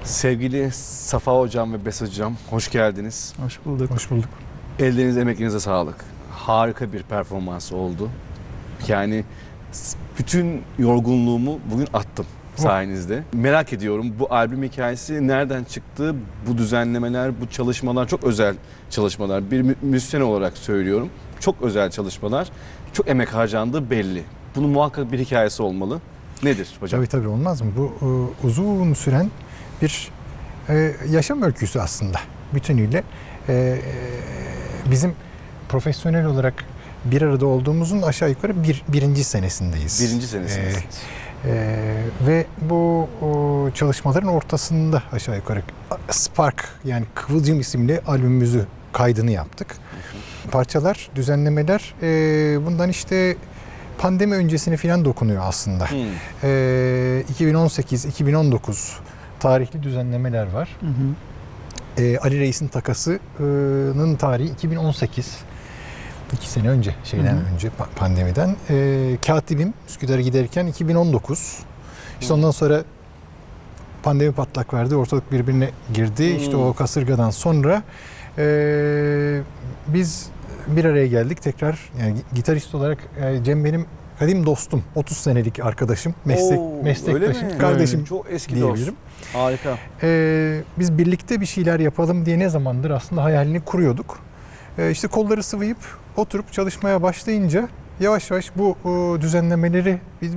Sevgili Safa Hocam ve Besat Hocam, hoş geldiniz. Hoş bulduk. Hoş bulduk. Ellerinize, emeklerinize sağlık. Harika bir performans oldu. Yani bütün yorgunluğumu bugün attım sayenizde. Merak ediyorum, bu albüm hikayesi nereden çıktı? Bu düzenlemeler, bu çalışmalar çok özel çalışmalar. Bir müzisyen olarak söylüyorum. Çok özel çalışmalar. Çok emek harcandığı belli. Bunun muhakkak bir hikayesi olmalı. Nedir hocam? Tabii olmaz mı? Bu uzun süren bir yaşam öyküsü aslında bütünüyle. Bizim profesyonel olarak bir arada olduğumuzun aşağı yukarı birinci senesindeyiz. Birinci senesindeyiz. Ve bu çalışmaların ortasında aşağı yukarı Spark, yani Kıvılcım isimli albümümüzü kaydını yaptık. Parçalar, düzenlemeler bundan işte pandemi öncesine falan dokunuyor aslında. 2018-2019 tarihli düzenlemeler var. Ali Reis'in takasının tarihi 2018. 2 sene önce, önce pandemiden. Katibim Üsküdar'a giderken 2019. İşte ondan sonra pandemi patlak verdi, ortalık birbirine girdi. İşte o kasırgadan sonra biz bir araya geldik tekrar. Yani gitarist olarak Cem benim kadim dostum, 30 senelik arkadaşım, meslektaşım, kardeşim. Çok eski diyebilirim. Dost. Harika. Biz birlikte bir şeyler yapalım diye ne zamandır aslında hayalini kuruyorduk. İşte kolları sıvayıp oturup çalışmaya başlayınca yavaş yavaş bu düzenlemeleri biz